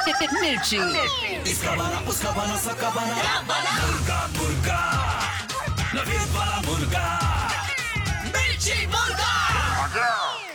मिर्ची। इसका बना उसका बना सबका बना मुर्गा मुर्गा नवीद वाला मुर्गा मिर्ची मुर्गा।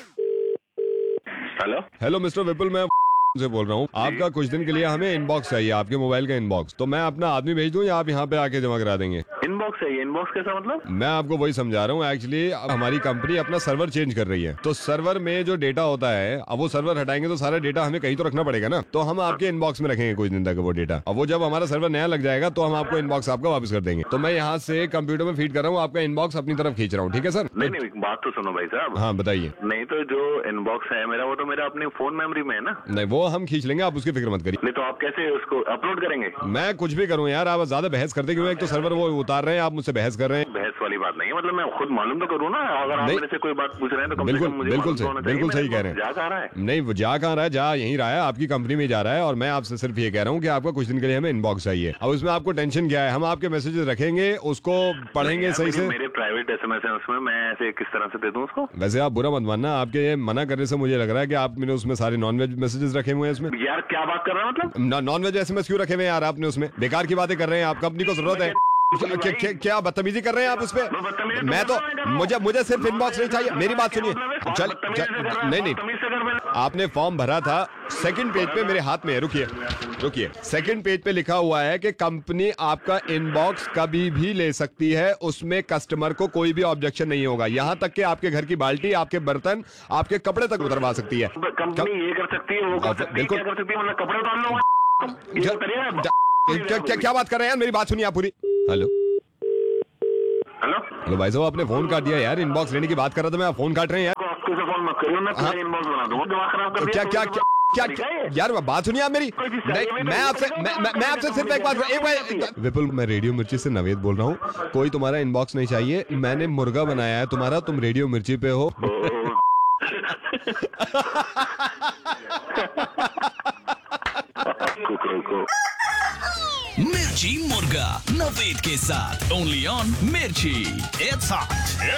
हेलो मिस्टर विपुल, मैं से बोल रहा हूँ। आपका कुछ दिन के लिए हमें इनबॉक्स चाहिए, आपके मोबाइल का इनबॉक्स। तो मैं अपना आदमी भेज दूँ या आप यहाँ पे आके जमा करा देंगे? इनबॉक्स है ये। इनबॉक्स कैसा मतलब? मैं आपको वही समझा रहा हूँ। एक्चुअली हमारी कंपनी अपना सर्वर चेंज कर रही है, तो सर्वर में जो डेटा होता है, अब वो सर्वर हटाएंगे तो सारा डेटा हमें कहीं तो रखना पड़ेगा ना। तो हम आपके इनबॉक्स में रखेंगे कुछ दिन तक वो डेटा। अब वो जब हमारा सर्वर नया लग जाएगा तो हम आपको इनबॉक्स आपका वापस कर देंगे। तो मैं यहाँ से कंप्यूटर में फीड कर रहा हूँ, आपका इनबॉक्स अपनी तरफ खींच रहा हूँ। ठीक है सर? नहीं, बात तो सुनो भाई साहब। हाँ बताइए। नहीं तो जो इनबॉक्स है मेरा, वो तो मेरा अपनी फोन मेमोरी में है ना। नहीं, वो हम खींच लेंगे, आप उसकी फिक्र मत करिए। नहीं तो आप कैसे उसको अपलोड करेंगे? मैं कुछ भी करूँ यार, आप ज्यादा बहस करते क्यों? एक तो सर्वर वो उतार रहे हैं, आप मुझसे बहस कर रहे हैं। बहस वाली बात नहीं है, मतलब मैं खुद मालूम तो करूँ ना। अगर आप मेरे से कोई बात पूछ रहे हैं तो कम से बिल्कुल कम मुझे बिल्कुल मालूम तो होना चाहिए। बिल्कुल सही कह रहे हैं। जा कहाँ रहा है? नहीं, वो जा कहाँ रहा है? जा यहीं रहा है, आपकी कंपनी में जा रहा है। और मैं आपसे सिर्फ ये कह रहा हूँ कि आपका कुछ दिन के लिए हमें इनबॉक्स चाहिए। अब उसमें आपको टेंशन क्या है? हम आपके मैसेजेस रखेंगे, उसको पढ़ेंगे सही से। मेरे प्राइवेट एसएमएस है उसमें, मैं ऐसे किस तरह से दे दूं उसको? वैसे आप बुरा मत मानना, आपके ये मना करने से मुझे लग रहा है कि आपने उसमें सारे नॉनवेज मैसेजेस रखे हुए हैं इसमें। यार क्या बात कर रहे हैं मतलब? नॉनवेज एसएमएस क्यों रखे हुए हैं यार आपने उसमें? बेकार की बातें कर रहे हैं आप। कंपनी को जरूरत है। क्या बदतमीजी कर रहे हैं आप उस पे? मैं तो मुझे सिर्फ इनबॉक्स नहीं चाहिए। मेरी बात सुनिए। नहीं, आपने फॉर्म भरा था, सेकंड पेज पे मेरे हाथ में है। रुकिए, सेकंड पेज पे लिखा हुआ है कि कंपनी आपका इनबॉक्स कभी भी ले सकती है, उसमें कस्टमर को कोई भी ऑब्जेक्शन नहीं होगा। यहाँ तक कि आपके घर की बाल्टी, आपके बर्तन, आपके कपड़े तक उतरवा सकती है। कंपनी ये कर सकती है, वो कर सकती है, क्या कर सकती है? मतलब कपड़े उतार लो। क्या बात कर रहे हैं? मेरी बात सुनिए आप पूरी। हेलो भाई साहब, आपने फोन काट दिया यार। इनबॉक्स लेने की बात कर रहा था मैं, आप फोन काट रहे हैं यार। आपको से फोन मत करियो, मैं पूरा इनबॉक्स बना दूंगा। दिमाग खराब कर दिया। क्या यार, बात सुनिए आप मेरी। नहीं, मैं आपसे सिर्फ एक बात। विपुल, मैं रेडियो मिर्ची से नवेद बोल रहा हूँ। कोई तुम्हारा इनबॉक्स नहीं चाहिए। मैंने मुर्गा बनाया है तुम्हारा, तुम रेडियो मिर्ची पे हो। मिर्ची मुर्गा नवीद के साथ ओनली ऑन मिर्ची। It's hot.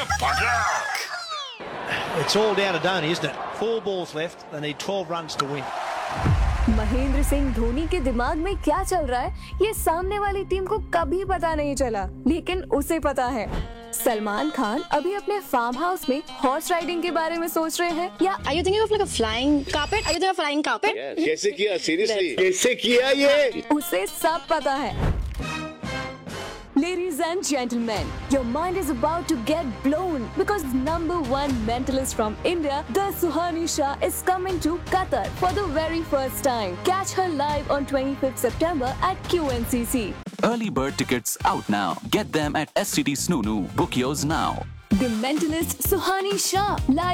It's all down to Dhoni, isn't it? 4 balls left. They need 12 runs to win. Mahendra Singh Dhoni के दिमाग में क्या चल रहा है, ये सामने वाली टीम को कभी पता नहीं चला, लेकिन उसे पता है। सलमान खान अभी अपने फार्म हाउस में हॉर्स राइडिंग के बारे में सोच रहे हैं। या Are you thinking of like a flying carpet? Are you thinking of flying carpet? कैसे किया? सीरियसली कैसे किया ये? उसे सब पता है। Ladies and gentlemen, your mind is about to get blown because #1 mentalist from India, the Suhani Shah, is coming to Qatar for the very first time. Catch her live on 25th September at QNCC. Early bird tickets out now. Get them at SCT Snoo. Book yours now. The mentalist Suhani Shah live